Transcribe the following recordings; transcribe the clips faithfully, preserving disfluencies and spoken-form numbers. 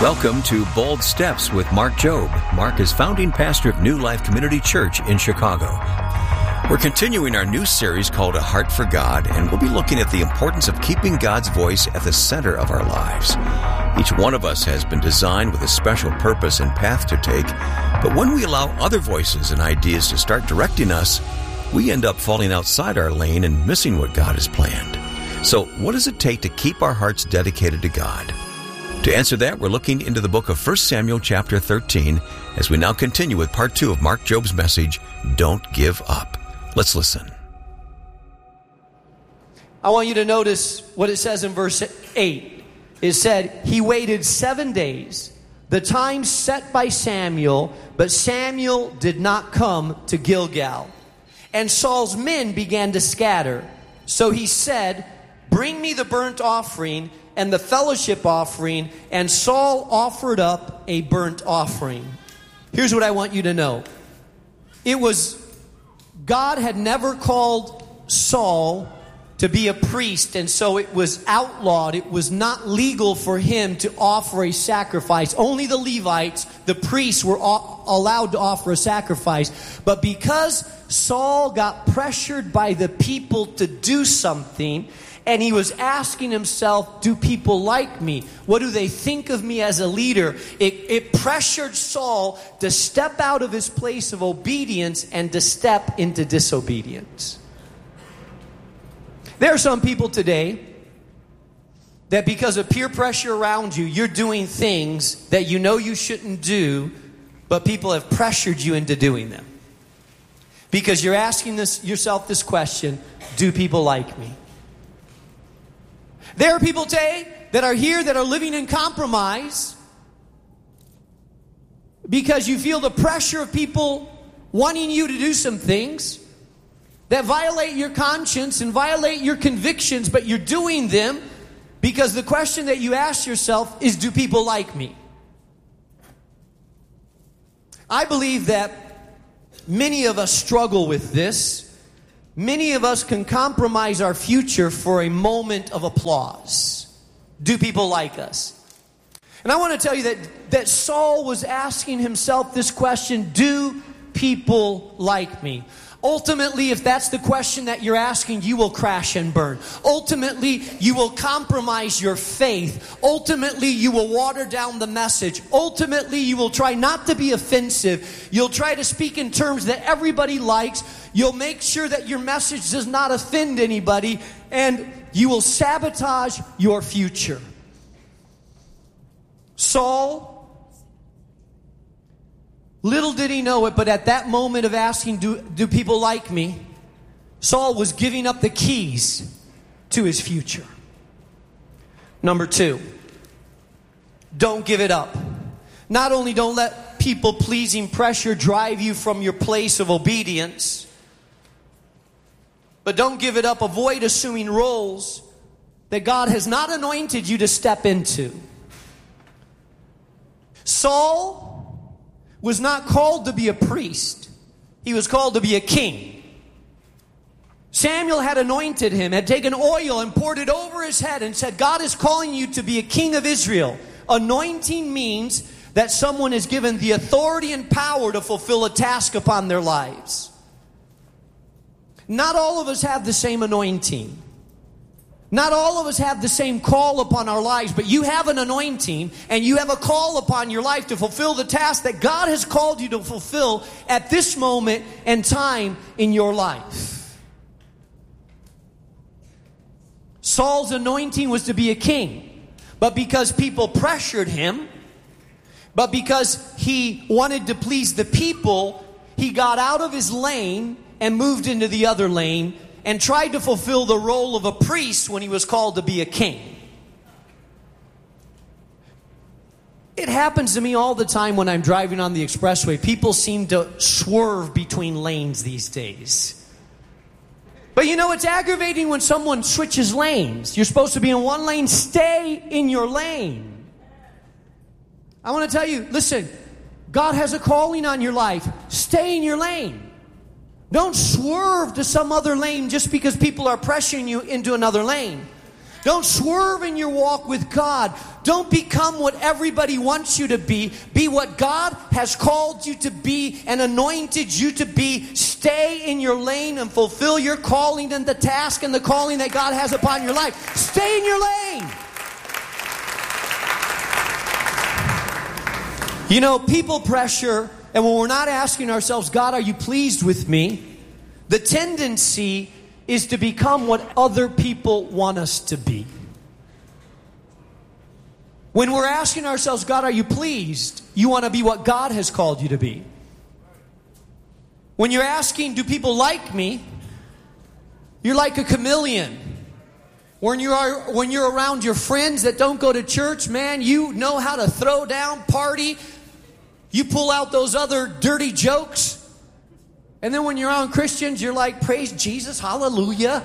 Welcome to Bold Steps with Mark Jobe. Mark is founding pastor of New Life Community Church in Chicago. We're continuing our new series called A Heart for God, and we'll be looking at the importance of keeping God's voice at the center of our lives. Each one of us has been designed with a special purpose and path to take, but when we allow other voices and ideas to start directing us, we end up falling outside our lane and missing what God has planned. So what does it take to keep our hearts dedicated to God? To answer that, we're looking into the book of First Samuel chapter thirteen as we now continue with part two of Mark Jobe's message, Don't Give Up. Let's listen. I want you to notice what it says in verse eight. It said, he waited seven days, the time set by Samuel, but Samuel did not come to Gilgal. And Saul's men began to scatter. So he said, bring me the burnt offering and the fellowship offering, and Saul offered up a burnt offering. Here's what I want you to know. It was, God had never called Saul to be a priest, and so it was outlawed. It was not legal for him to offer a sacrifice. Only the Levites, the priests, were allowed to offer a sacrifice. But because Saul got pressured by the people to do something, and he was asking himself, do people like me? What do they think of me as a leader? It, it pressured Saul to step out of his place of obedience and to step into disobedience. There are some people today that because of peer pressure around you, you're doing things that you know you shouldn't do, but people have pressured you into doing them. Because you're asking this, yourself this question, do people like me? There are people today that are here that are living in compromise because you feel the pressure of people wanting you to do some things that violate your conscience and violate your convictions, but you're doing them because the question that you ask yourself is, do people like me? I believe that many of us struggle with this. Many of us can compromise our future for a moment of applause. Do people like us? And I want to tell you that, that Saul was asking himself this question, do people like me? Ultimately, if that's the question that you're asking, you will crash and burn. Ultimately, you will compromise your faith. Ultimately, you will water down the message. Ultimately, you will try not to be offensive. You'll try to speak in terms that everybody likes. You'll make sure that your message does not offend anybody. And you will sabotage your future. Saul, little did he know it, but at that moment of asking, do, do people like me? Saul was giving up the keys to his future. Number two, don't give it up. Not only don't let people-pleasing pressure drive you from your place of obedience, but don't give it up. Avoid assuming roles that God has not anointed you to step into. Saul was not called to be a priest. He was called to be a king. Samuel had anointed him, had taken oil and poured it over his head and said, God is calling you to be a king of Israel. Anointing means that someone is given the authority and power to fulfill a task upon their lives. Not all of us have the same anointing. Not all of us have the same call upon our lives, but you have an anointing and you have a call upon your life to fulfill the task that God has called you to fulfill at this moment and time in your life. Saul's anointing was to be a king, but because people pressured him, but because he wanted to please the people, he got out of his lane and moved into the other lane and tried to fulfill the role of a priest when he was called to be a king. It happens to me all the time when I'm driving on the expressway. People seem to swerve between lanes these days. But you know, it's aggravating when someone switches lanes. You're supposed to be in one lane. Stay in your lane. I want to tell you, listen, God has a calling on your life. Stay in your lane. Don't swerve to some other lane just because people are pressuring you into another lane. Don't swerve in your walk with God. Don't become what everybody wants you to be. Be what God has called you to be and anointed you to be. Stay in your lane and fulfill your calling and the task and the calling that God has upon your life. Stay in your lane. You know, people pressure, and when we're not asking ourselves, God, are you pleased with me? The tendency is to become what other people want us to be. When we're asking ourselves, God, are you pleased? You want to be what God has called you to be. When you're asking, do people like me? You're like a chameleon. When you are, when you're around your friends that don't go to church, man, you know how to throw down, party. You pull out those other dirty jokes. And then when you're around Christians, you're like, praise Jesus, hallelujah.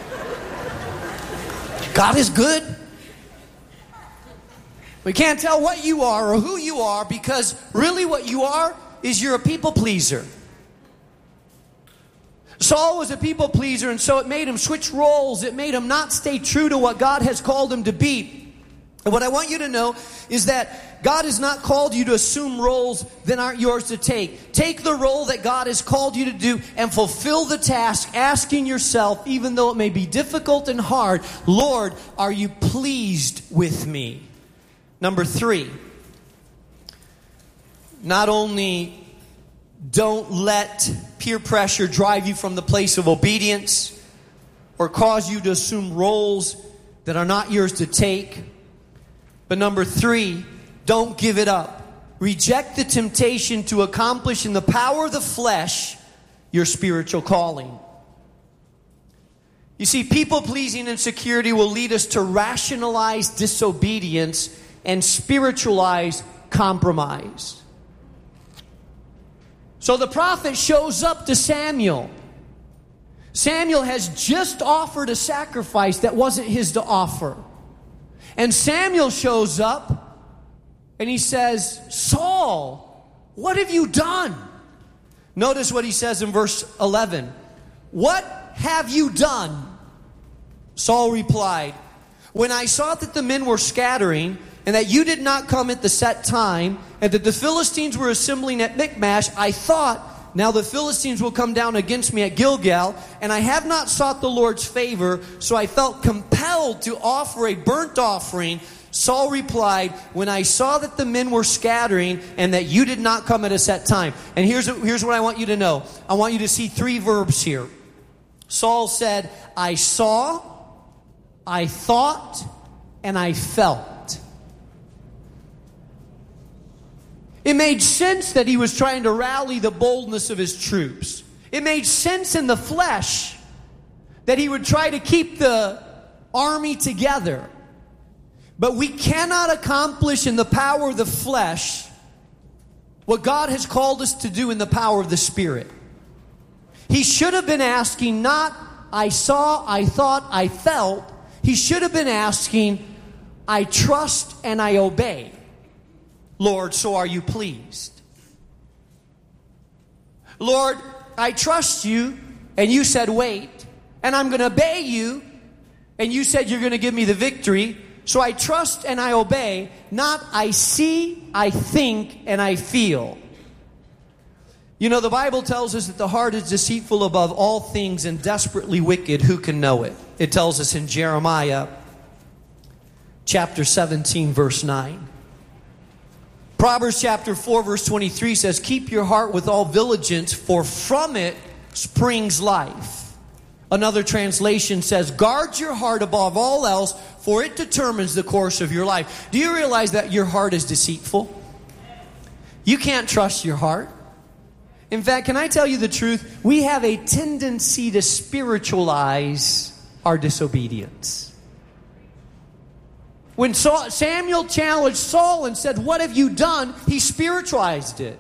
God is good. We can't tell what you are or who you are, because really what you are is you're a people pleaser. Saul was a people pleaser, and so it made him switch roles. It made him not stay true to what God has called him to be. And what I want you to know is that God has not called you to assume roles that aren't yours to take. Take the role that God has called you to do and fulfill the task, asking yourself, even though it may be difficult and hard, Lord, are you pleased with me? Number three, not only don't let peer pressure drive you from the place of obedience or cause you to assume roles that are not yours to take, but number three, don't give it up. Reject the temptation to accomplish in the power of the flesh your spiritual calling. You see, people-pleasing insecurity will lead us to rationalize disobedience and spiritualize compromise. So the prophet shows up to Samuel. Samuel has just offered a sacrifice that wasn't his to offer. And Samuel shows up and he says, Saul, what have you done? Notice what he says in verse eleven. What have you done? Saul replied, when I saw that the men were scattering, and that you did not come at the set time, and that the Philistines were assembling at Michmash, I thought, now the Philistines will come down against me at Gilgal, and I have not sought the Lord's favor, so I felt compelled to offer a burnt offering. Saul replied, when I saw that the men were scattering, and that you did not come at a set time. And here's, here's what I want you to know. I want you to see three verbs here. Saul said, I saw, I thought, and I felt. It made sense that he was trying to rally the boldness of his troops. It made sense in the flesh that he would try to keep the army together. But we cannot accomplish in the power of the flesh what God has called us to do in the power of the Spirit. He should have been asking not, I saw, I thought, I felt. He should have been asking, I trust and I obey. Lord, so are you pleased? Lord, I trust you, and you said wait, and I'm going to obey you, and you said you're going to give me the victory, so I trust and I obey, not I see, I think, and I feel. You know, the Bible tells us that the heart is deceitful above all things and desperately wicked. Who can know it? It tells us in Jeremiah chapter seventeen, verse nine. Proverbs chapter four, verse twenty-three says, keep your heart with all diligence, for from it springs life. Another translation says, guard your heart above all else, for it determines the course of your life. Do you realize that your heart is deceitful? You can't trust your heart. In fact, can I tell you the truth? We have a tendency to spiritualize our disobedience. When Saul, Samuel challenged Saul and said, what have you done? He spiritualized it.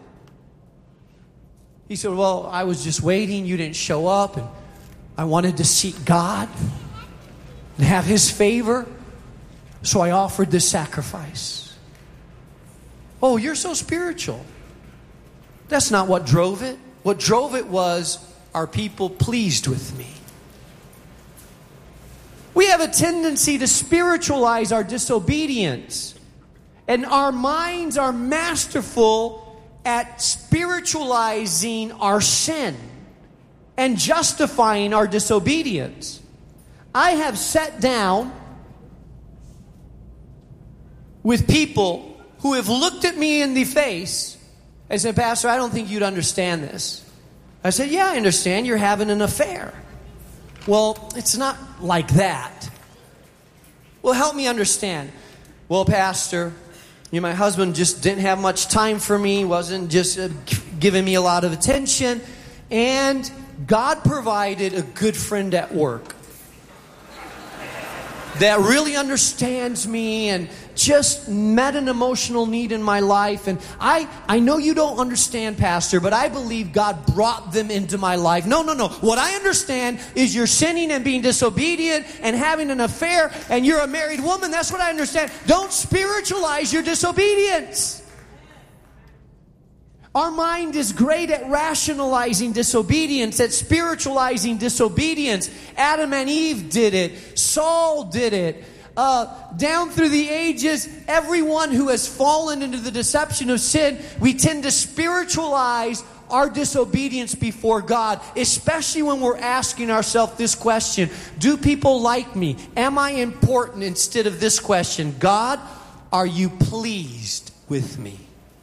He said, well, I was just waiting. You didn't show up. And I wanted to seek God and have His favor. So I offered this sacrifice. Oh, you're so spiritual. That's not what drove it. What drove it was, are people pleased with me? We have a tendency to spiritualize our disobedience. And our minds are masterful at spiritualizing our sin and justifying our disobedience. I have sat down with people who have looked at me in the face and said, Pastor, I don't think you'd understand this. I said, yeah, I understand. You're having an affair. Well, it's not like that. Well, help me understand. Well, Pastor, you know, my husband just didn't have much time for me, wasn't just uh, giving me a lot of attention, and God provided a good friend at work that really understands me and just met an emotional need in my life. And I, I know you don't understand, Pastor, but I believe God brought them into my life. No, no, no. What I understand is you're sinning and being disobedient and having an affair, and you're a married woman. That's what I understand. Don't spiritualize your disobedience. Our mind is great at rationalizing disobedience, at spiritualizing disobedience. Adam and Eve did it. Saul did it. Uh, down through the ages, everyone who has fallen into the deception of sin, we tend to spiritualize our disobedience before God, especially when we're asking ourselves this question: do people like me? Am I important? Instead of this question: God, are you pleased with me?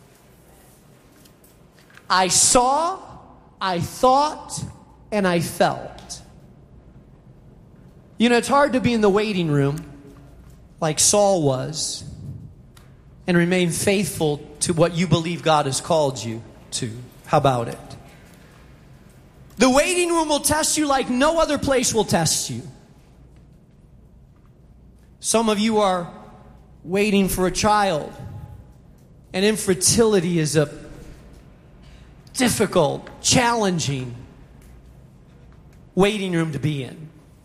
I saw, I thought, and I felt. You know, it's hard to be in the waiting room like Saul was and remain faithful to what you believe God has called you to. How about it? The waiting room will test you like no other place will test you. Some of you are waiting for a child, and infertility is a difficult, challenging waiting room to be in.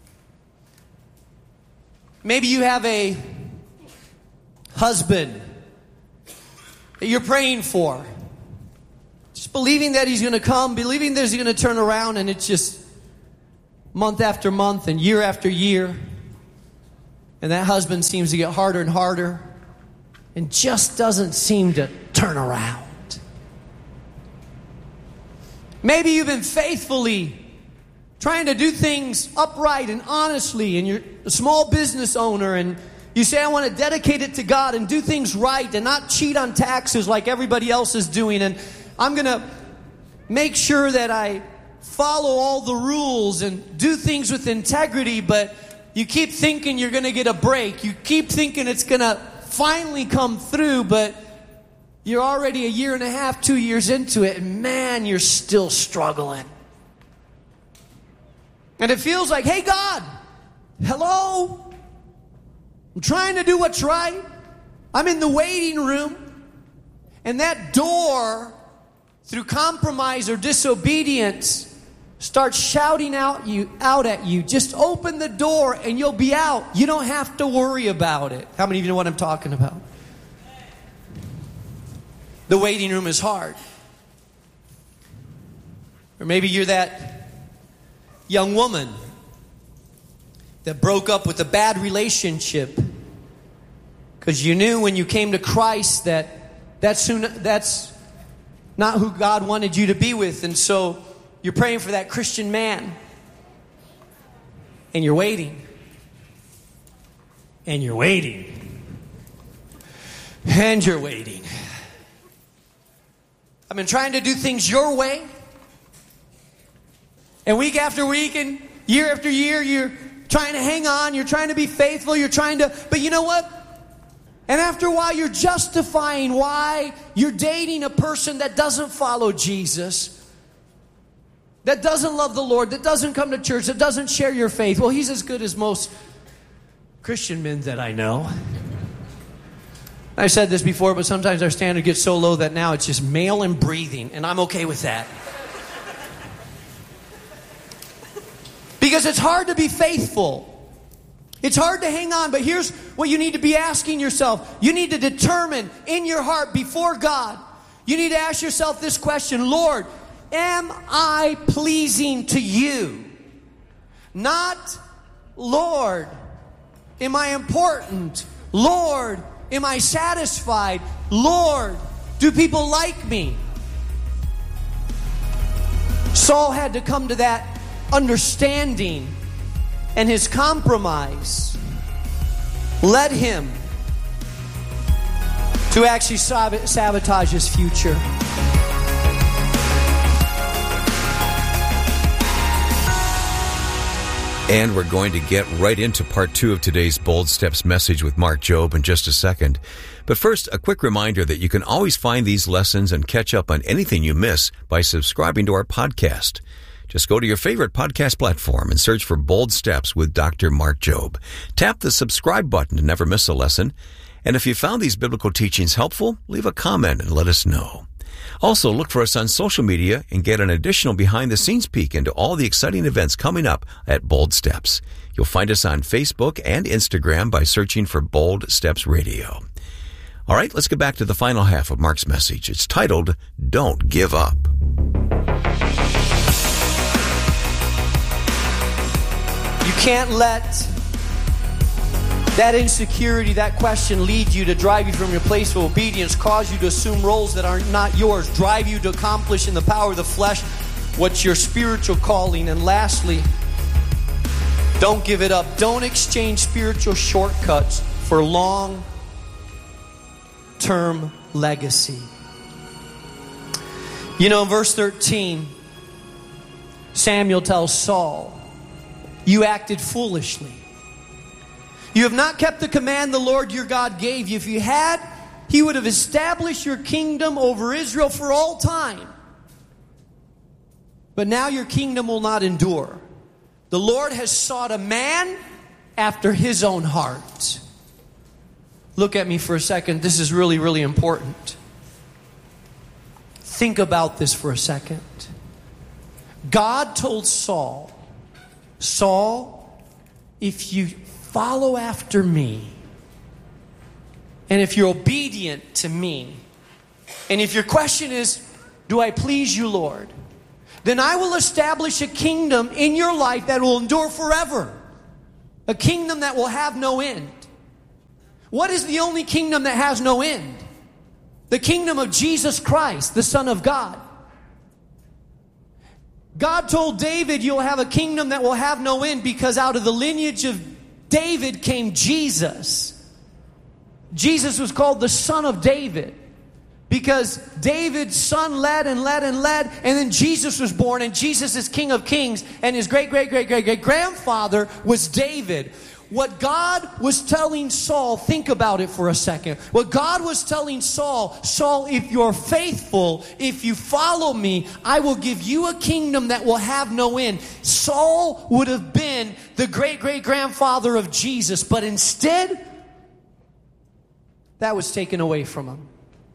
Maybe you have a husband that you're praying for, just believing that he's going to come, believing that he's going to turn around, and it's just month after month and year after year, and that husband seems to get harder and harder and just doesn't seem to turn around. Maybe you've been faithfully trying to do things upright and honestly, and you're a small business owner, and you say, I want to dedicate it to God and do things right and not cheat on taxes like everybody else is doing, and I'm going to make sure that I follow all the rules and do things with integrity, but you keep thinking you're going to get a break. You keep thinking it's going to finally come through, but you're already a year and a half, two years into it, and man, you're still struggling. And it feels like, hey, God, hello? I'm trying to do what's right. I'm in the waiting room. And that door, through compromise or disobedience, starts shouting out you out at you. Just open the door and you'll be out. You don't have to worry about it. How many of you know what I'm talking about? The waiting room is hard. Or maybe you're that young woman that broke up with a bad relationship because you knew when you came to Christ that that's, who, that's not who God wanted you to be with. And so you're praying for that Christian man. And you're waiting. And you're waiting. And you're waiting. I've been trying to do things your way. And week after week and year after year, you're trying to hang on. You're trying to be faithful. You're trying to... But you know what? And after a while, you're justifying why you're dating a person that doesn't follow Jesus, that doesn't love the Lord, that doesn't come to church, that doesn't share your faith. Well, he's as good as most Christian men that I know. I've said this before, but sometimes our standard gets so low that now it's just male and breathing, and I'm okay with that. Because it's hard to be faithful. It's hard to hang on, but here's what you need to be asking yourself. You need to determine in your heart before God. You need to ask yourself this question: Lord, am I pleasing to you? Not, Lord, am I important? Lord, am I satisfied? Lord, do people like me? Saul had to come to that understanding, and his compromise led him to actually sabotage his future. And we're going to get right into part two of today's Bold Steps message with Mark Jobe in just a second. But first, a quick reminder that you can always find these lessons and catch up on anything you miss by subscribing to our podcast. Just go to your favorite podcast platform and search for Bold Steps with Doctor Mark Jobe. Tap the subscribe button to never miss a lesson. And if you found these biblical teachings helpful, leave a comment and let us know. Also, look for us on social media and get an additional behind-the-scenes peek into all the exciting events coming up at Bold Steps. You'll find us on Facebook and Instagram by searching for Bold Steps Radio. All right, let's get back to the final half of Mark's message. It's titled, Don't Give Up. You can't let that insecurity, that question lead you to drive you from your place of obedience, cause you to assume roles that are not yours, drive you to accomplish in the power of the flesh what's your spiritual calling. And lastly, don't give it up. Don't exchange spiritual shortcuts for long-term legacy. You know, in verse thirteen, Samuel tells Saul, you acted foolishly. You have not kept the command the Lord your God gave you. If you had, He would have established your kingdom over Israel for all time. But now your kingdom will not endure. The Lord has sought a man after His own heart. Look at me for a second. This is really, really important. Think about this for a second. God told Saul, Saul, if you follow after me, and if you're obedient to me, and if your question is, do I please you, Lord? Then I will establish a kingdom in your life that will endure forever. A kingdom that will have no end. What is the only kingdom that has no end? The kingdom of Jesus Christ, the Son of God. God told David, you'll have a kingdom that will have no end, because out of the lineage of David came Jesus. Jesus was called the Son of David because David's son led and led and led, and then Jesus was born, and Jesus is King of Kings, and his great, great, great, great, great grandfather was David. What God was telling Saul, think about it for a second. What God was telling Saul, Saul, if you're faithful, if you follow me, I will give you a kingdom that will have no end. Saul would have been the great-great-grandfather of Jesus, but instead, that was taken away from him.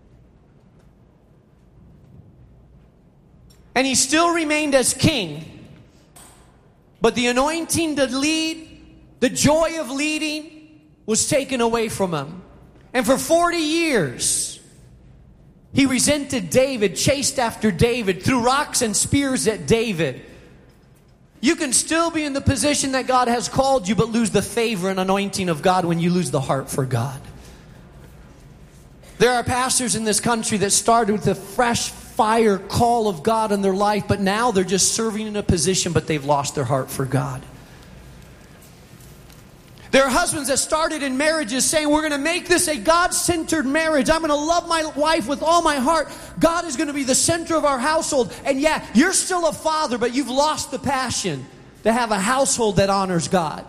And he still remained as king, but the anointing to lead, the joy of leading was taken away from him. And for forty years, he resented David, chased after David, threw rocks and spears at David. You can still be in the position that God has called you, but lose the favor and anointing of God when you lose the heart for God. There are pastors in this country that started with a fresh fire call of God in their life, but now they're just serving in a position, but they've lost their heart for God. There are husbands that started in marriages saying, we're going to make this a God-centered marriage. I'm going to love my wife with all my heart. God is going to be the center of our household. And yeah, you're still a father, but you've lost the passion to have a household that honors God.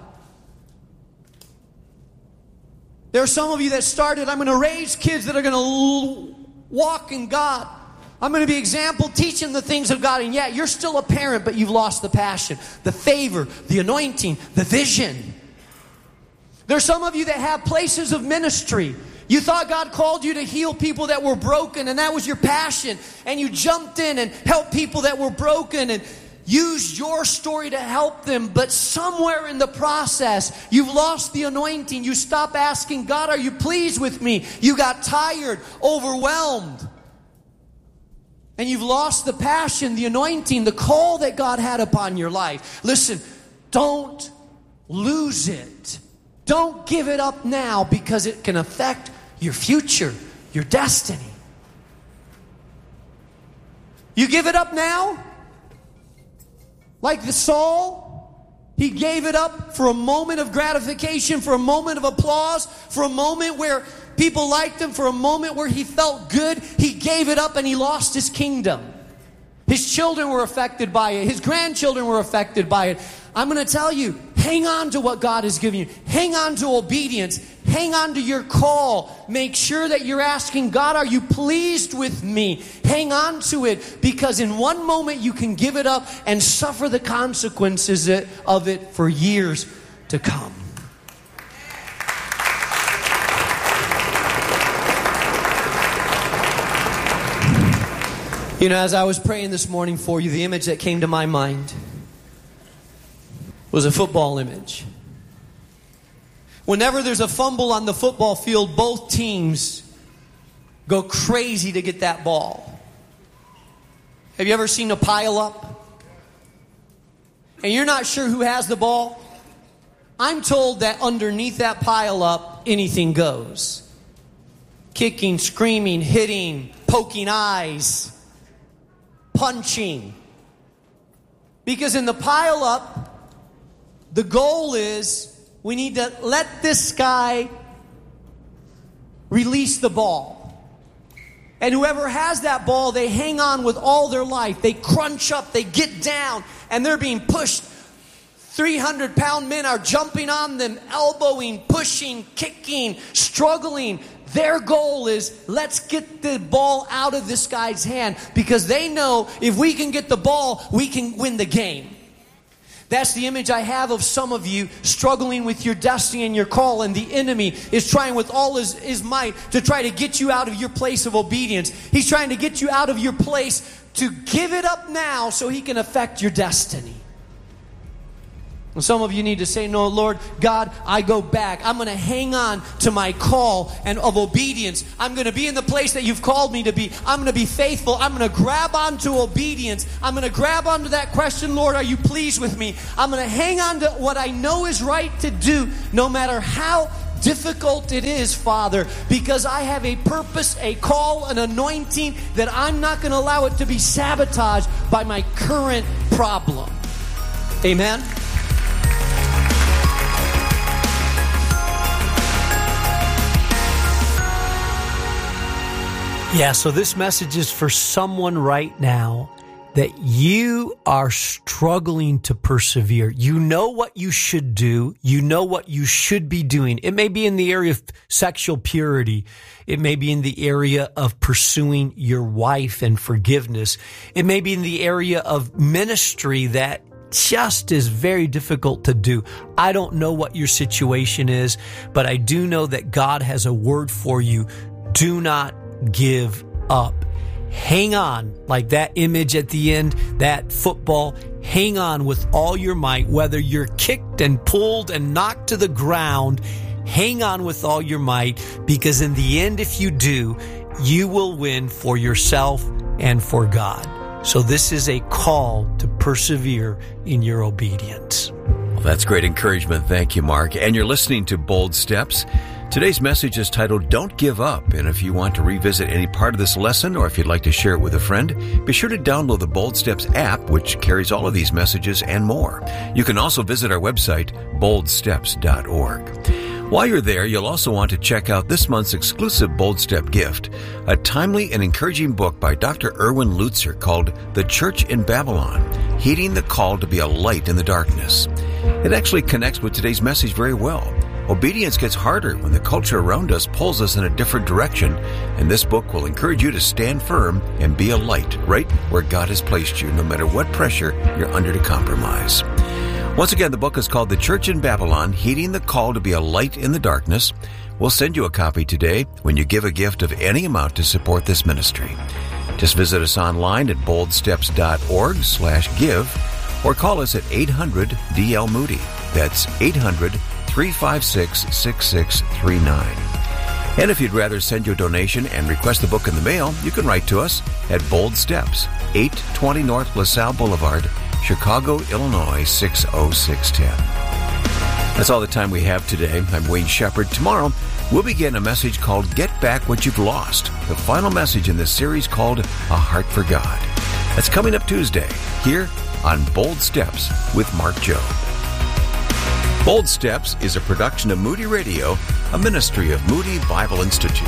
There are some of you that started, I'm going to raise kids that are going to walk in God. I'm going to be example, teaching the things of God. And yeah, you're still a parent, but you've lost the passion, the favor, the anointing, the vision. There's some of you that have places of ministry. You thought God called you to heal people that were broken, and that was your passion. And you jumped in and helped people that were broken and used your story to help them. But somewhere in the process, you've lost the anointing. You stopped asking, God, are you pleased with me? You got tired, overwhelmed. And you've lost the passion, the anointing, the call that God had upon your life. Listen, don't lose it. Don't give it up now because it can affect your future, your destiny. You give it up now, like the Saul, he gave it up for a moment of gratification, for a moment of applause, for a moment where people liked him, for a moment where he felt good. He gave it up and he lost his kingdom. His children were affected by it. His grandchildren were affected by it. I'm going to tell you, hang on to what God has given you. Hang on to obedience. Hang on to your call. Make sure that you're asking God, are you pleased with me? Hang on to it, because in one moment you can give it up and suffer the consequences of it for years to come. You know, as I was praying this morning for you, the image that came to my mind was a football image. Whenever there's a fumble on the football field, both teams go crazy to get that ball. Have you ever seen a pile up? And you're not sure who has the ball? I'm told that underneath that pile up, anything goes. Kicking, screaming, hitting, poking eyes, punching. Because in the pile up, the goal is we need to let this guy release the ball. And whoever has that ball, they hang on with all their life. They crunch up, they get down, and they're being pushed. three hundred pound men are jumping on them, elbowing, pushing, kicking, struggling. Their goal is, let's get the ball out of this guy's hand, because they know if we can get the ball, we can win the game. That's the image I have of some of you struggling with your destiny and your call, and the enemy is trying with all his, his might to try to get you out of your place of obedience. He's trying to get you out of your place to give it up now so he can affect your destiny. And some of you need to say, no, Lord God, I go back. I'm going to hang on to my call and of obedience. I'm going to be in the place that you've called me to be. I'm going to be faithful. I'm going to grab onto obedience. I'm going to grab onto that question, Lord, are you pleased with me? I'm going to hang on to what I know is right to do, no matter how difficult it is, Father, because I have a purpose, a call, an anointing that I'm not going to allow it to be sabotaged by my current problem. Amen? Yeah, so this message is for someone right now that you are struggling to persevere. You know what you should do. You know what you should be doing. It may be in the area of sexual purity. It may be in the area of pursuing your wife and forgiveness. It may be in the area of ministry that just is very difficult to do. I don't know what your situation is, but I do know that God has a word for you. Do not give up. Hang on, like that image at the end, that football. Hang on with all your might, whether you're kicked and pulled and knocked to the ground. Hang on with all your might, because in the end, if you do, you will win for yourself and for God. So this is a call to persevere in your obedience. Well, that's great encouragement. Thank you, Mark. And you're listening to Bold Steps. Today's message is titled, Don't Give Up. And if you want to revisit any part of this lesson, or if you'd like to share it with a friend, be sure to download the Bold Steps app, which carries all of these messages and more. You can also visit our website, bold steps dot org. While you're there, you'll also want to check out this month's exclusive Bold Step gift, a timely and encouraging book by Doctor Erwin Lutzer called The Church in Babylon, Heeding the Call to be a Light in the Darkness. It actually connects with today's message very well. Obedience gets harder when the culture around us pulls us in a different direction, and this book will encourage you to stand firm and be a light right where God has placed you, no matter what pressure you're under to compromise. Once again, the book is called The Church in Babylon, Heeding the Call to be a Light in the Darkness. We'll send you a copy today when you give a gift of any amount to support this ministry. Just visit us online at bold steps dot org slash give, or call us at eight hundred D L Moody. That's eight hundred, three five six, six six three nine. And if you'd rather send your donation and request the book in the mail, you can write to us at Bold Steps, eight twenty North LaSalle Boulevard, Chicago, Illinois six oh six one oh. That's all the time we have today. I'm Wayne Shepherd. Tomorrow, we'll begin a message called Get Back What You've Lost, the final message in this series called A Heart for God. That's coming up Tuesday, here on Bold Steps with Mark Jobe. Bold Steps is a production of Moody Radio, a ministry of Moody Bible Institute.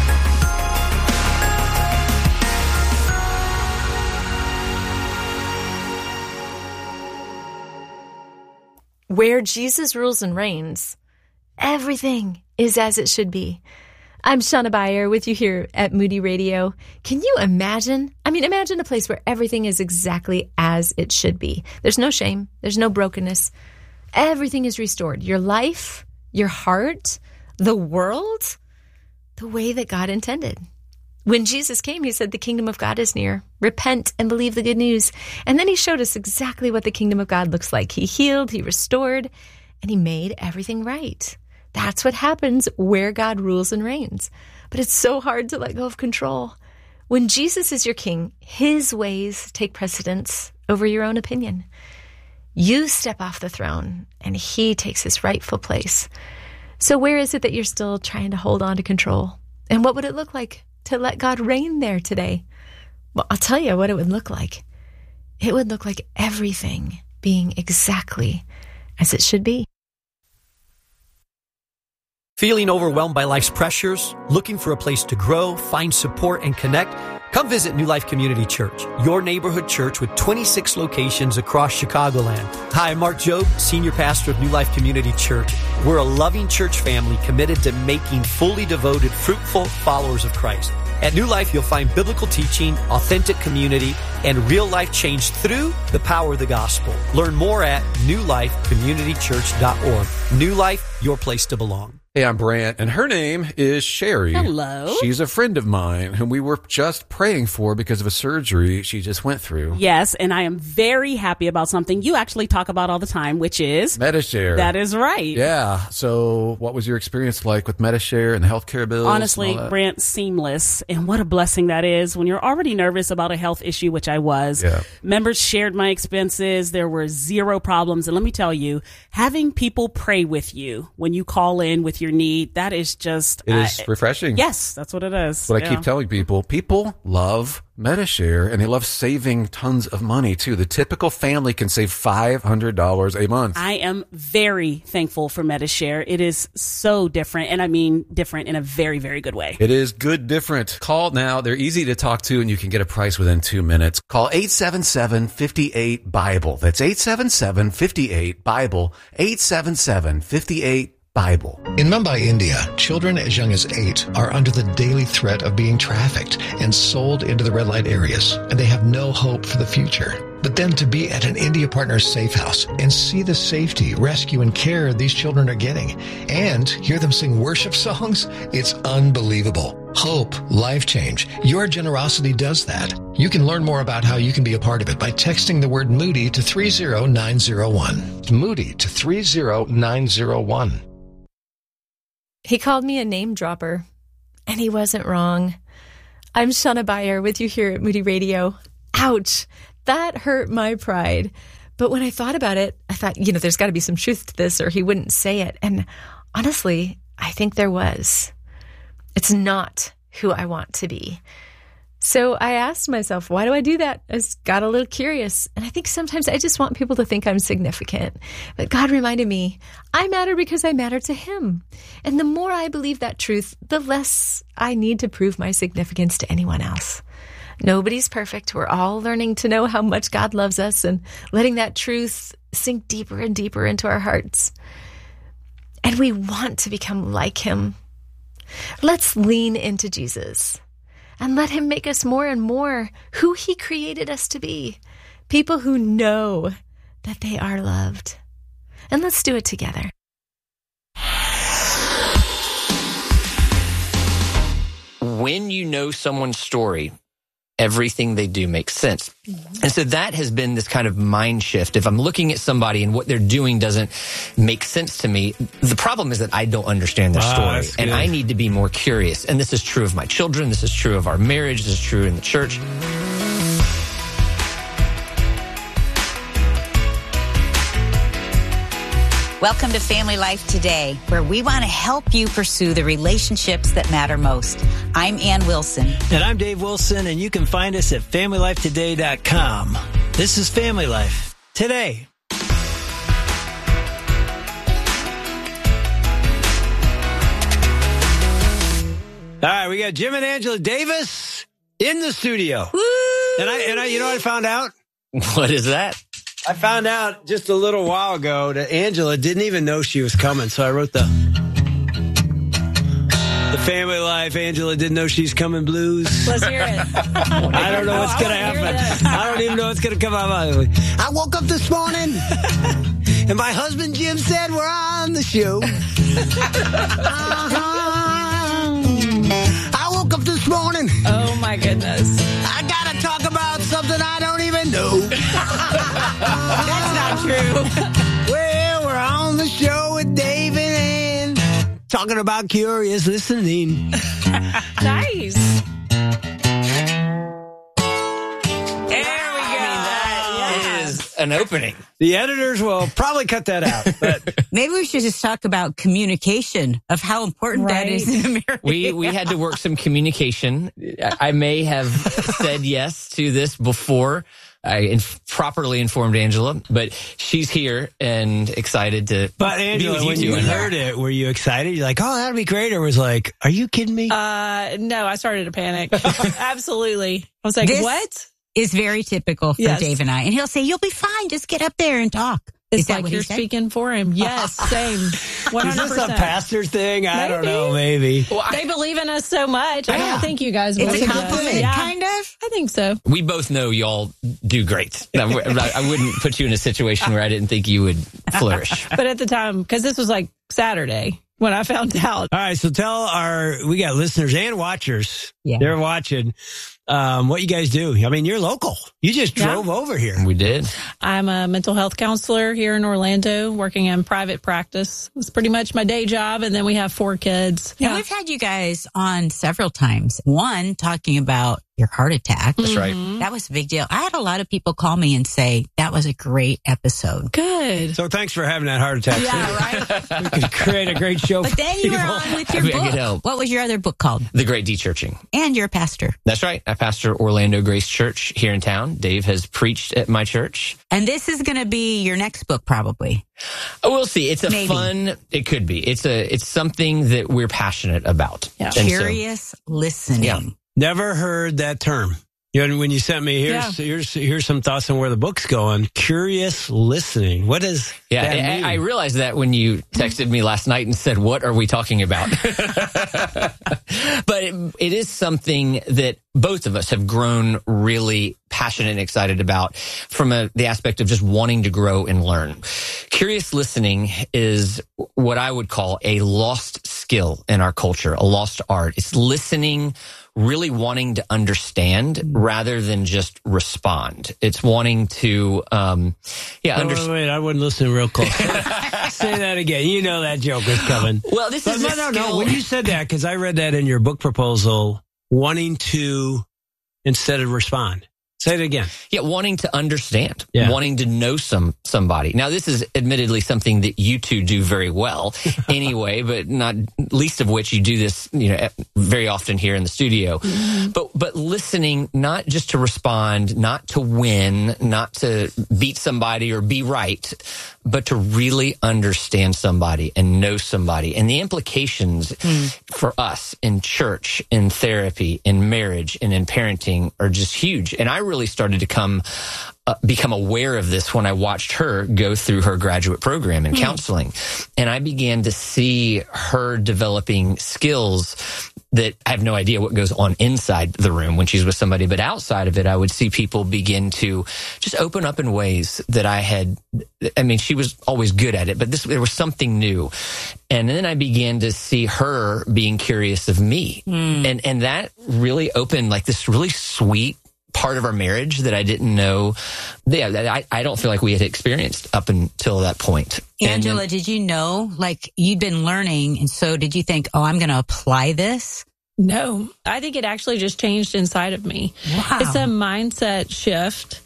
Where Jesus rules and reigns, everything is as it should be. I'm Shauna Beyer with you here at Moody Radio. Can you imagine? I mean, imagine a place where everything is exactly as it should be. There's no shame. There's no brokenness. Everything is restored. Your life, your heart, the world, the way that God intended. When Jesus came, he said, the kingdom of God is near. Repent and believe the good news. And then he showed us exactly what the kingdom of God looks like. He healed, he restored, and he made everything right. That's what happens where God rules and reigns. But it's so hard to let go of control. When Jesus is your king, his ways take precedence over your own opinion. You step off the throne, and he takes his rightful place. So where is it that you're still trying to hold on to control? And what would it look like to let God reign there today? Well, I'll tell you what it would look like. It would look like everything being exactly as it should be. Feeling overwhelmed by life's pressures? Looking for a place to grow, find support, and connect? Come visit New Life Community Church, your neighborhood church with twenty-six locations across Chicagoland. Hi, I'm Mark Jobe, Senior Pastor of New Life Community Church. We're a loving church family committed to making fully devoted, fruitful followers of Christ. At New Life, you'll find biblical teaching, authentic community, and real life change through the power of the gospel. Learn more at new life community church dot org. New Life, your place to belong. Hey, I'm Brant, and her name is Sherry. Hello. She's a friend of mine whom we were just praying for because of a surgery she just went through. Yes, and I am very happy about something you actually talk about all the time, which is Medi-Share. That is right. Yeah. So what was your experience like with Medi-Share and the healthcare bills? Honestly, Brant, seamless. And what a blessing that is when you're already nervous about a health issue, which I was. Yeah. Members shared my expenses. There were zero problems. And let me tell you, having people pray with you when you call in with your need, that is just... It is uh, refreshing. Yes, that's what it is. That's what yeah. I keep telling people. People love Medi-Share, and they love saving tons of money, too. The typical family can save five hundred dollars a month. I am very thankful for Medi-Share. It is so different, and I mean different in a very, very good way. It is good different. Call now. They're easy to talk to, and you can get a price within two minutes. Call eight seven seven, five eight, Bible. That's eight seven seven, five eight, Bible. eight seven seven, five eight, Bible. In Mumbai, India, children as young as eight are under the daily threat of being trafficked and sold into the red light areas, and they have no hope for the future. But then to be at an India Partners safe house and see the safety, rescue, and care these children are getting, and hear them sing worship songs, it's unbelievable. Hope, life change. Your generosity does that. You can learn more about how you can be a part of it by texting the word Moody to three zero nine zero one. Moody to three zero nine zero one. He called me a name dropper, and he wasn't wrong. I'm Shauna Beyer with you here at Moody Radio. Ouch, that hurt my pride. But when I thought about it, I thought, you know, there's got to be some truth to this or he wouldn't say it. And honestly, I think there was. It's not who I want to be. So I asked myself, why do I do that? I just got a little curious. And I think sometimes I just want people to think I'm significant. But God reminded me, I matter because I matter to him. And the more I believe that truth, the less I need to prove my significance to anyone else. Nobody's perfect. We're all learning to know how much God loves us and letting that truth sink deeper and deeper into our hearts. And we want to become like him. Let's lean into Jesus and let him make us more and more who he created us to be. People who know that they are loved. And let's do it together. When you know someone's story, everything they do makes sense. And so that has been this kind of mind shift. If I'm looking at somebody and what they're doing doesn't make sense to me, the problem is that I don't understand their ah, story. And I need to be more curious. And this is true of my children. This is true of our marriage. This is true in the church. Welcome to Family Life Today, where we want to help you pursue the relationships that matter most. I'm Ann Wilson. And I'm Dave Wilson, and you can find us at family life today dot com. This is Family Life Today. All right, we got Jim and Angela Davis in the studio. Woo! And I, and I, you know what I found out? What is that? I found out just a little while ago that Angela didn't even know she was coming, so I wrote the the Family Life Angela didn't know she's coming blues. Let's hear it. I don't know what's going to happen. I don't even know what's going to come out of my mouth. I woke up this morning, and my husband Jim said we're on the show. I woke up this morning. Oh, my goodness. I got to talk about something I don't even know. That's not true. Well, we're on the show with Dave and Ann, talking about curious listening. Nice. An opening. The editors will probably cut that out. But Maybe we should just talk about communication, of how important that Right. is in America. We we had to work some communication. I may have said yes to this before I inf- properly informed Angela, but she's here and excited to but be Angela, with you when two. you And- heard it, were you excited? You're like, oh, that'd be great. Or was like, are you kidding me? Uh, no, I started to panic. Absolutely. I was like, This- what? Is very typical for Yes. Dave and I. And he'll say, you'll be fine. Just get up there and talk. It's Is that like what you're he said? speaking for him. Yes, same. one Is hundred this a percent. pastor thing? I don't Maybe. know. Maybe. Well, I- They believe in us so much. I Yeah. don't think you guys It's believe a us. compliment, Yeah, kind of. I think so. we both know y'all do great. I I wouldn't put you in a situation where I didn't think you would flourish. But at the time, because this was like Saturday when I found out. All right, so tell our, we got listeners and watchers. Yeah. They're watching um, what you guys do. I mean, you're local. You just Yeah. drove over here. We did. I'm a mental health counselor here in Orlando, working in private practice. It's pretty much my day job. And then we have four kids. Yeah, we've had you guys on several times. One, talking about your heart attack. That's right. That was a big deal. I had a lot of people call me and say, that was a great episode. Good. So thanks for having that heart attack. Yeah, right. We could create a great show But for then you were people. on with your I think I could book. help. What was your other book called? The Great De-Churching. And you're a pastor. That's right. I pastor Orlando Grace Church here in town. Dave has preached at my church. And this is going to be your next book, probably. Oh, we'll see. It's a Maybe. fun. It could be. It's a. It's something that we're passionate about. Yeah. And so- Curious listening. Yeah. Never heard that term. You know, when you sent me, here's here's here's some thoughts on where the book's going. Curious listening. What does Yeah, that I, mean? I realized that when you texted me last night and said, "What are we talking about?" But it, it is something that both of us have grown really passionate and excited about from a, the aspect of just wanting to grow and learn. Curious listening is what I would call a lost skill in our culture, a lost art. It's listening, really wanting to understand rather than just respond. It's wanting to, um, yeah, Oh, understand. wait, wait, I wouldn't listen real close. Say that again. You know that joke is coming. Well, this But is no, a no, skill. no. When you said that, because I read that in your book proposal, wanting to instead of respond. Say it again. Yeah, wanting to understand, Yeah. wanting to know some somebody. Now, this is admittedly something that you two do very well anyway, but not least of which you do this, you know, very often here in the studio. Mm-hmm. But but listening, not just to respond, not to win, not to beat somebody or be right, but to really understand somebody and know somebody. And the implications mm. for us in church, in therapy, in marriage, and in parenting are just huge. And I really started to come uh, become aware of this when I watched her go through her graduate program in mm. counseling. And I began to see her developing skills that I have no idea what goes on inside the room when she's with somebody, but outside of it, I would see people begin to just open up in ways that I had, I mean, she was always good at it, but this, there was something new. And then I began to see her being curious of me. Mm. And, and that really opened like this really sweet part of our marriage that I didn't know. Yeah, that I, I don't feel like we had experienced up until that point. Angela, then, did you know, like you'd been learning, and so did you think, oh, I'm going to apply this? No, I think it actually just changed inside of me. Wow. It's a mindset shift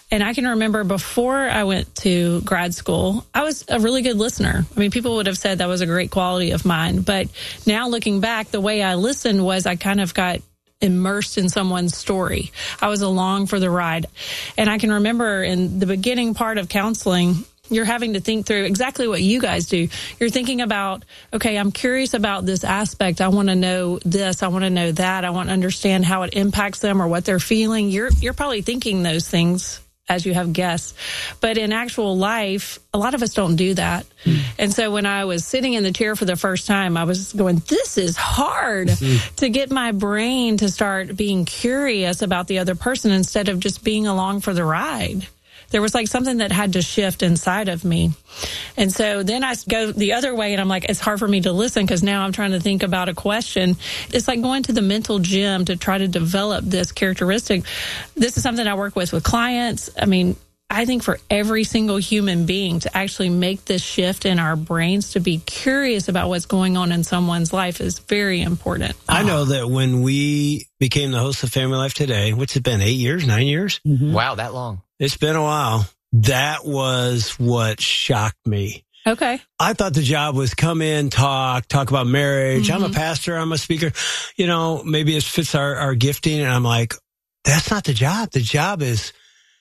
And I can remember before I went to grad school, I was a really good listener. I mean, people would have said that was a great quality of mine. But now looking back, the way I listened was I kind of got immersed in someone's story. I was along for the ride. And I can remember in the beginning part of counseling, you're having to think through exactly what you guys do. You're thinking about, okay, I'm curious about this aspect. I want to know this. I want to know that. I want to understand how it impacts them or what they're feeling. You're you're probably thinking those things as you have guests. But in actual life, a lot of us don't do that. Mm. And so when I was sitting in the chair for the first time, I was going, this is hard mm. to get my brain to start being curious about the other person instead of just being along for the ride. There was like something that had to shift inside of me. And so then I go the other way and I'm like, it's hard for me to listen because now I'm trying to think about a question. It's like going to the mental gym to try to develop this characteristic. This is something I work with with clients. I mean, I think for every single human being to actually make this shift in our brains to be curious about what's going on in someone's life is very important. I know that when we became the host of Family Life Today, what's it been, eight years, nine years? Mm-hmm. Wow, that long. It's been a while. That was what shocked me. Okay. I thought the job was come in, talk, talk about marriage. Mm-hmm. I'm a pastor. I'm a speaker. You know, maybe it fits our, our gifting. And I'm like, that's not the job. The job is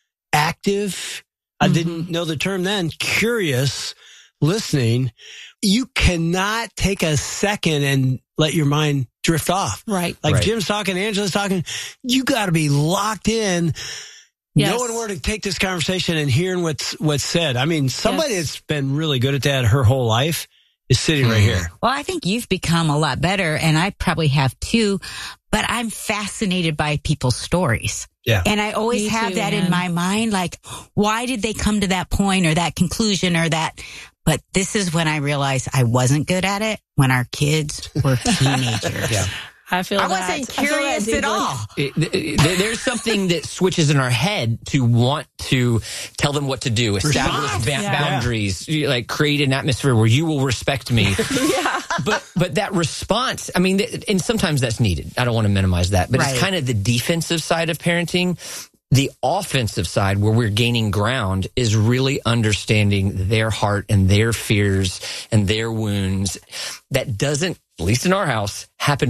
active. Mm-hmm. I didn't know the term then. Curious, listening. You cannot take a second and let your mind drift off. Right. Like right. Jim's talking, Angela's talking. You got to be locked in. Yes. Knowing where to take this conversation and hearing what's what's said. I mean, somebody yes. that's been really good at that her whole life is sitting mm-hmm. right here. Well, I think you've become a lot better, and I probably have too, but I'm fascinated by people's stories. Yeah. And I always Me have too, that man. in my mind, like, why did they come to that point or that conclusion or that? But this is when I realized I wasn't good at it when our kids were teenagers. yeah. I feel I that. wasn't curious at all. It, it, there's something that switches in our head to want to tell them what to do, establish ba- yeah. boundaries, yeah. like create an atmosphere where you will respect me. yeah. But but that response, I mean, and sometimes that's needed. I don't want to minimize that, but right. it's kind of the defensive side of parenting. The offensive side, where we're gaining ground, is really understanding their heart and their fears and their wounds. That doesn't, at least in our house, happen